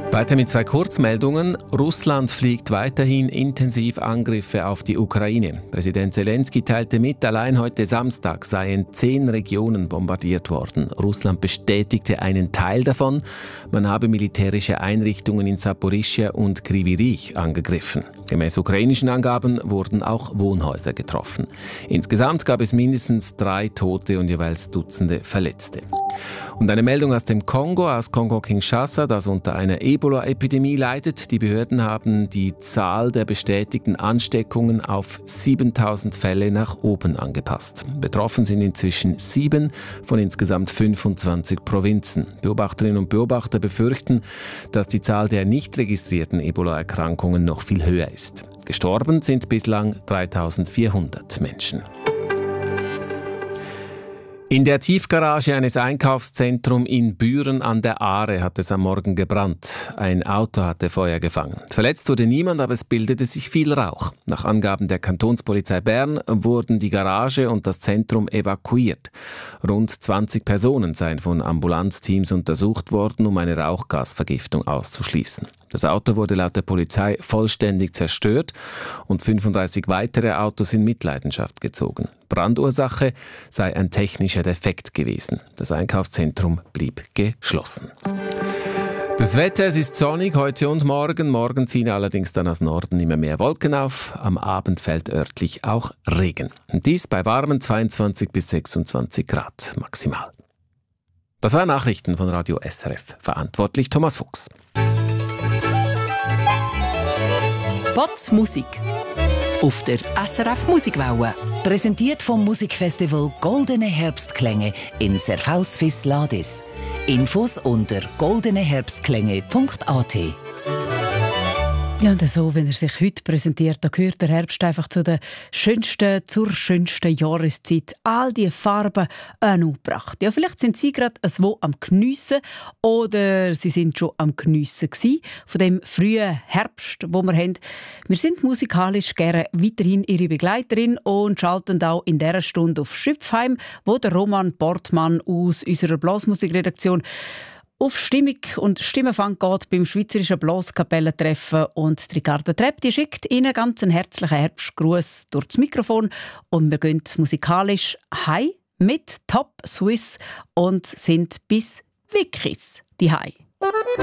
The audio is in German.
Weiter mit zwei Kurzmeldungen. Russland fliegt weiterhin intensiv Angriffe auf die Ukraine. Präsident Zelensky teilte mit, allein heute Samstag seien 10 Regionen bombardiert worden. Russland bestätigte einen Teil davon. Man habe militärische Einrichtungen in Saporischschja und Kryvyi Rih angegriffen. Gemäß ukrainischen Angaben wurden auch Wohnhäuser getroffen. Insgesamt gab es mindestens 3 Tote und jeweils Dutzende Verletzte. Und eine Meldung aus dem Kongo, aus Kongo-Kinshasa, das unter einer Ebola-Epidemie leidet. Die Behörden haben die Zahl der bestätigten Ansteckungen auf 7000 Fälle nach oben angepasst. Betroffen sind inzwischen 7 von insgesamt 25 Provinzen. Beobachterinnen und Beobachter befürchten, dass die Zahl der nicht registrierten Ebola-Erkrankungen noch viel höher ist. Gestorben sind bislang 3400 Menschen. In der Tiefgarage eines Einkaufszentrums in Büren an der Aare hat es am Morgen gebrannt. Ein Auto hatte Feuer gefangen. Verletzt wurde niemand, aber es bildete sich viel Rauch. Nach Angaben der Kantonspolizei Bern wurden die Garage und das Zentrum evakuiert. Rund 20 Personen seien von Ambulanzteams untersucht worden, um eine Rauchgasvergiftung auszuschließen. Das Auto wurde laut der Polizei vollständig zerstört und 35 weitere Autos in Mitleidenschaft gezogen. Brandursache sei ein technischer Defekt gewesen. Das Einkaufszentrum blieb geschlossen. Das Wetter, es ist sonnig heute und morgen. Morgen ziehen allerdings dann aus Norden immer mehr Wolken auf. Am Abend fällt örtlich auch Regen. Und dies bei warmen 22 bis 26 Grad maximal. Das waren Nachrichten von Radio SRF. Verantwortlich Thomas Fuchs. Potz Musik auf der SRF Musikwelle. Präsentiert vom Musikfestival Goldene Herbstklänge in Serfaus-Fis-Ladis. Infos unter goldeneherbstklänge.at. Ja, und so, wenn er sich heute präsentiert, da gehört der Herbst einfach zur schönsten Jahreszeit. All die Farben angebracht. Ja, vielleicht sind Sie gerade so am Geniessen oder Sie sind schon am Geniessen gewesen, von dem frühen Herbst, wo wir haben. Wir sind musikalisch gerne weiterhin Ihre Begleiterin und schalten auch in dieser Stunde auf Schüpfheim, wo der Roman Portmann aus unserer Blasmusikredaktion auf Stimmung und Stimmenfang geht beim Schweizerischen Blaskapellentreffen. Und Ricarda Trepp, die schickt Ihnen ganz einen herzlichen Herbstgruß durch das Mikrofon. Und wir gehen musikalisch heim mit Top Swiss und sind bis Wikis die High.